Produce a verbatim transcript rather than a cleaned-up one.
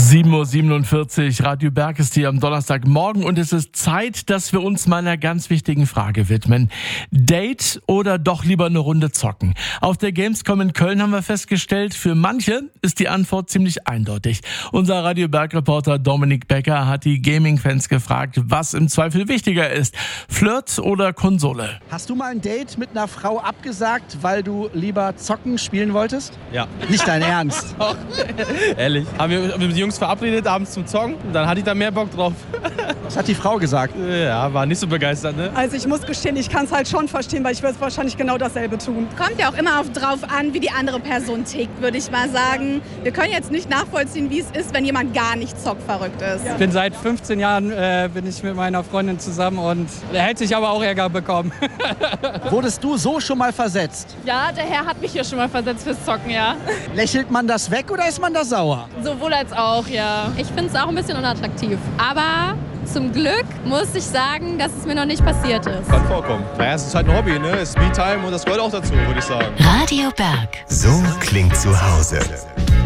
sieben Uhr siebenundvierzig, Radio Berg ist hier am Donnerstagmorgen und es ist Zeit, dass wir uns mal einer ganz wichtigen Frage widmen. Date oder doch lieber eine Runde zocken? Auf der Gamescom in Köln haben wir festgestellt, für manche ist die Antwort ziemlich eindeutig. Unser Radio Berg-Reporter Dominik Becker hat die Gaming-Fans gefragt, was im Zweifel wichtiger ist, Flirt oder Konsole? Hast du mal ein Date mit einer Frau abgesagt, weil du lieber zocken spielen wolltest? Ja. Nicht dein Ernst? Doch. Ehrlich. Haben wir mit den Jungs verabredet, abends zum Zocken. Dann hatte ich da mehr Bock drauf. Was hat die Frau gesagt? Ja, war nicht so begeistert, ne? Also ich muss gestehen, ich kann es halt schon verstehen, weil ich würde wahrscheinlich genau dasselbe tun. Kommt ja auch immer auf, drauf an, wie die andere Person tickt, würde ich mal sagen. Wir können jetzt nicht nachvollziehen, wie es ist, wenn jemand gar nicht zockverrückt ist. Ich bin seit fünfzehn Jahren äh, bin ich mit meiner Freundin zusammen und er hätte sich aber auch Ärger bekommen. Wurdest du so schon mal versetzt? Ja, der Herr hat mich hier schon mal versetzt fürs Zocken, ja. Lächelt man das weg oder ist man da sauer? Sowohl als auch, ja. Ich finde es auch ein bisschen unattraktiv. Aber zum Glück muss ich sagen, dass es mir noch nicht passiert ist. Kann vorkommen. Naja, es ist halt ein Hobby, ne? Es ist Me-Time und das gehört auch dazu, würde ich sagen. Radio Berg. So klingt zu Hause.